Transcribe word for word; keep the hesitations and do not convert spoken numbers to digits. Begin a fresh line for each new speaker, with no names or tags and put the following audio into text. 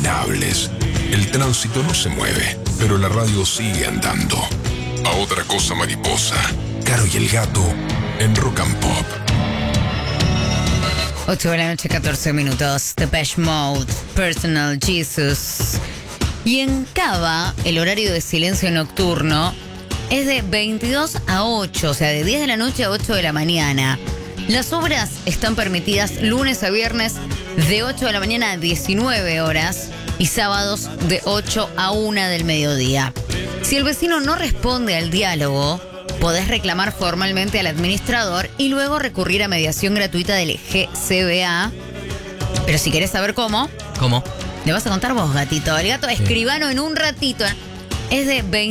interminables. El tránsito no se mueve, pero la radio sigue andando. A otra cosa mariposa. Caro y el Gato en Rock and Pop.
ocho de la noche, catorce minutos. Depeche Mode, Personal Jesus. Y en Cava, el horario de silencio nocturno es de veintidós a ocho, o sea, de diez de la noche a ocho de la mañana. Las obras están permitidas lunes a viernes de ocho de la mañana a diecinueve horas y sábados de ocho a una del mediodía. Si el vecino no responde al diálogo, podés reclamar formalmente al administrador y luego recurrir a mediación gratuita del G C B A. Pero si querés saber cómo,
¿Cómo?
le vas a contar vos, gatito. El gato escribano en un ratito. Es de veinte